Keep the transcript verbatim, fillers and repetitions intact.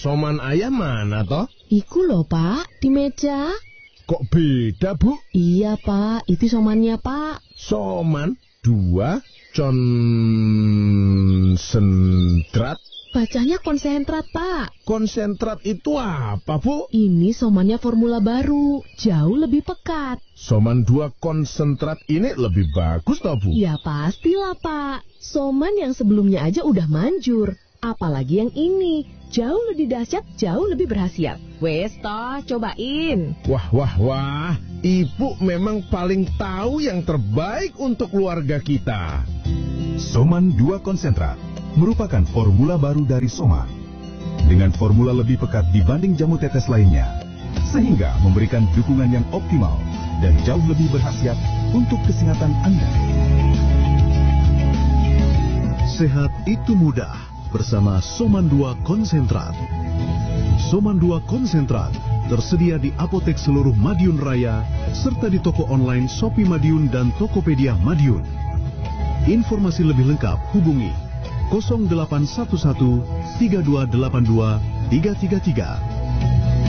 Soman ayam mana toh? Iku loh Pak, di meja. Kok beda Bu? Iya Pak, itu somannya Pak. Soman dua konsentrat. Bacanya konsentrat Pak. Konsentrat itu apa Bu? Ini somannya formula baru, jauh lebih pekat. Soman dua konsentrat ini lebih bagus toh Bu? Ya pastilah Pak, soman yang sebelumnya aja udah manjur. Apalagi yang ini, jauh lebih dahsyat, jauh lebih berkhasiat. Wes toh, cobain. Wah, wah, wah. Ibu memang paling tahu yang terbaik untuk keluarga kita. Soman dua konsentrat merupakan formula baru dari Soma. Dengan formula lebih pekat dibanding jamu tetes lainnya, sehingga memberikan dukungan yang optimal dan jauh lebih berkhasiat untuk kesehatan Anda. Sehat itu mudah bersama Soman dua Konsentrat. Soman dua Konsentrat tersedia di apotek seluruh Madiun Raya serta di toko online Shopee Madiun dan Tokopedia Madiun. Informasi lebih lengkap hubungi nol delapan satu satu tiga dua delapan dua tiga tiga tiga.